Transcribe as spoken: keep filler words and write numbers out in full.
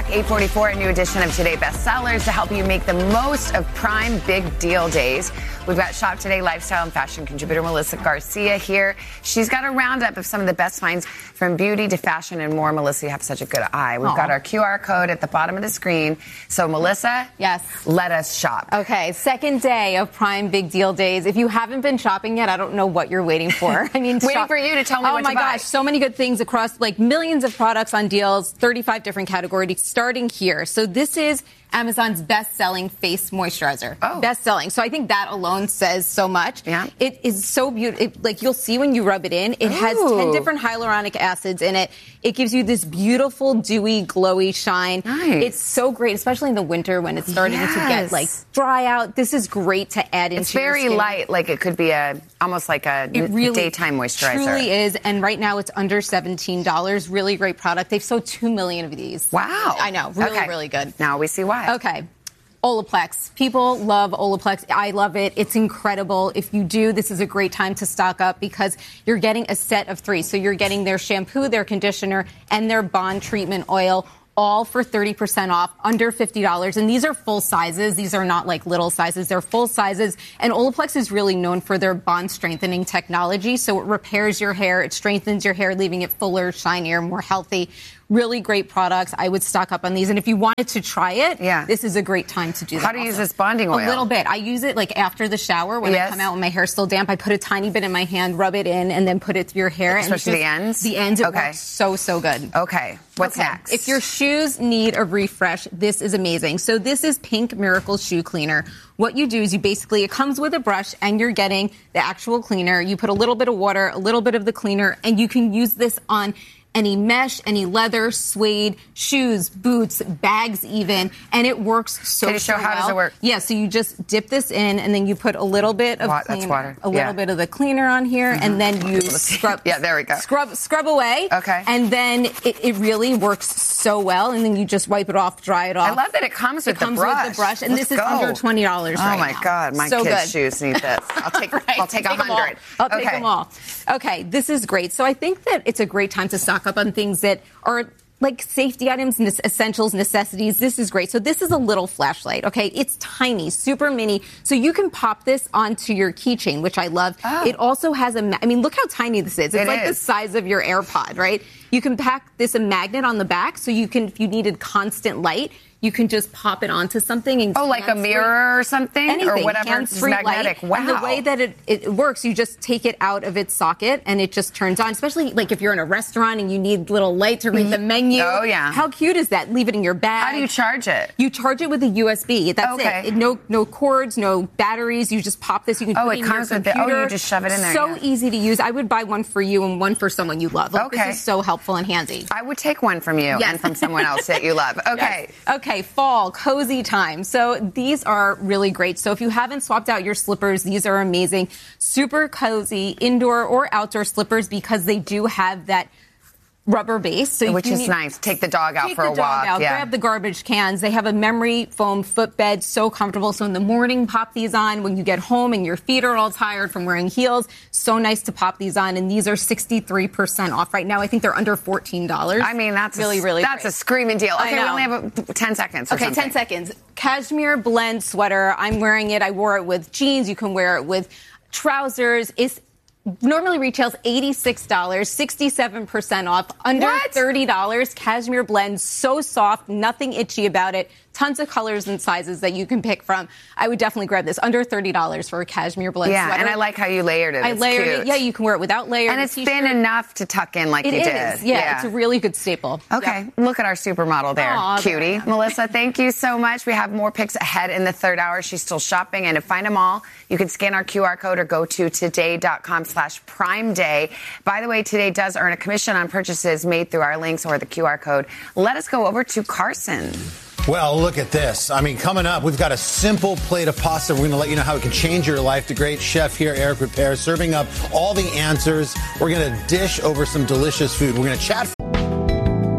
back. eight forty-four, a new edition of Today Bestsellers to help you make the most of Prime Big Deal Days. We've got Shop Today lifestyle and fashion contributor Melissa Garcia here. She's got a roundup of some of the best finds from beauty to fashion and more. Melissa, you have such a good eye. We've Aww. got our Q R code at the bottom of the screen. So, Melissa, yes, let us shop. Okay, second day of Prime Big Deal Days. If you haven't been shopping yet, I don't know what you're waiting for. I mean, waiting shop- for you to tell me oh what to buy. Oh my gosh, so many good things across like millions of products on deals, thirty-five different categories, starting here. So this is Amazon's best-selling face moisturizer. Oh. Best-selling. So I think that alone says so much. Yeah. It is so beautiful. Like, you'll see when you rub it in, it Ooh. has ten different hyaluronic acids in it. It gives you this beautiful, dewy, glowy shine. Nice. It's so great, especially in the winter when it's starting yes. to get, like, dry out. This is great to add into It's very your skin. light. Like, it could be a almost like a it really daytime moisturizer. It truly is. And right now, it's under seventeen dollars. Really great product. They've sold two million of these. Wow. I know. Really, okay. really good. Now we see why. Okay. Olaplex. People love Olaplex. I love it. It's incredible. If you do, this is a great time to stock up because you're getting a set of three. So you're getting their shampoo, their conditioner, and their Bond treatment oil, all for thirty percent off, under fifty dollars. And these are full sizes. These are not like little sizes. They're full sizes. And Olaplex is really known for their bond strengthening technology. So it repairs your hair. It strengthens your hair, leaving it fuller, shinier, more healthy. Really great products. I would stock up on these. And if you wanted to try it, yeah. this is a great time to do that. How do you also. use this bonding oil? A little bit. I use it like after the shower when yes. I come out and my hair's still damp. I put a tiny bit in my hand, rub it in, and then put it through your hair. Especially and the ends? The ends. It okay. works so, so good. Okay. What's okay. next? If your shoes need a refresh, this is amazing. So this is Pink Miracle Shoe Cleaner. What you do is you basically, it comes with a brush and you're getting the actual cleaner. You put a little bit of water, a little bit of the cleaner, and you can use this on any mesh, any leather, suede, shoes, boots, bags even, and it works so, Can you show so how well. does it work? Yeah, so you just dip this in, and then you put a little bit of What? cleaner, That's water. a yeah. little bit of the cleaner on here, mm-hmm. and then you scrub. Yeah, there we go. Scrub, scrub away. Okay. And then it, it really works so well, and then you just wipe it off, dry it off. I love that it comes with it comes the brush. with the brush, and Let's this is go. under twenty dollars oh right my now. God, my so kids' good. shoes need this. I'll take. right. I'll take a Take them all. hundred. I'll okay. take them all. Okay, this is great. So I think that it's a great time to stock up on things that are like safety items, essentials, necessities. This is great. So this is a little flashlight, okay? It's tiny, super mini. So you can pop this onto your keychain, which I love. Oh. It also has a, ma- I mean, look how tiny this is. It's it like is. the size of your AirPod, right? You can pack this a magnet on the back so you can, if you needed constant light, you can just pop it onto something. And oh, like a mirror or something? Anything. Or whatever. It's magnetic. Light. Wow. And the way that it, it works, you just take it out of its socket and it just turns on, especially like if you're in a restaurant and you need little light to read the menu. Oh, yeah. How cute is that? Leave it in your bag. How do you charge it? You charge it with a U S B. That's okay. it. No no cords, no batteries. You just pop this. You can oh, put it it in comes your with it. computer. Oh, you just shove it in there. So yeah. easy to use. I would buy one for you and one for someone you love. Like, okay. This is so helpful and handy. I would take one from you yes. and from someone else that you love. Okay. Yes. Okay, fall, cozy time. So these are really great. So if you haven't swapped out your slippers, these are amazing. Super cozy indoor or outdoor slippers because they do have that rubber base. So Which is need, nice. Take the dog out take for the a dog walk. Out, yeah. Grab the garbage cans. They have a memory foam footbed, so comfortable. So in the morning, pop these on. When you get home and your feet are all tired from wearing heels, so nice to pop these on. And these are sixty-three percent off right now. I think they're under fourteen dollars. I mean, that's really, a, really that's great. a screaming deal. Okay, I we know. only have ten seconds. Or okay, something. ten seconds. Cashmere blend sweater. I'm wearing it. I wore it with jeans. You can wear it with trousers. It's normally retails eighty-six dollars, sixty-seven percent off, under what? thirty dollars. Cashmere blend, so soft, nothing itchy about it. Tons of colors and sizes that you can pick from. I would definitely grab this. Under thirty dollars for a cashmere blend yeah, sweater. and I like how you layered it. I it's layered cute. it. Yeah, you can wear it without layers. And it's thin enough to tuck in like it you is. did. Yeah, yeah, it's a really good staple. Okay, yeah. Look at our supermodel there. Aww, cutie. Melissa, thank you so much. We have more picks ahead in the third hour. She's still shopping, and to find them all, you can scan our Q R code or go to today.com slash prime day. By the way, Today does earn a commission on purchases made through our links or the Q R code. Let us go over to Carson. Well, look at this. I mean, coming up, we've got a simple plate of pasta. We're going to let you know how it can change your life. The great chef here, Eric Ripert, serving up all the answers. We're going to dish over some delicious food. We're going to chat